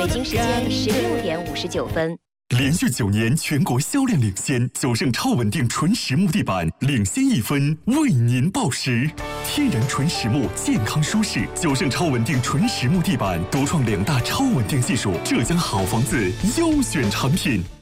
北京时间16:59。 连续9年全国销量领先，九盛超稳定纯实木地板领先1分，为您报时。天然纯实木，健康舒适，九盛超稳定纯实木地板独创2大超稳定技术，浙江好房子优选产品。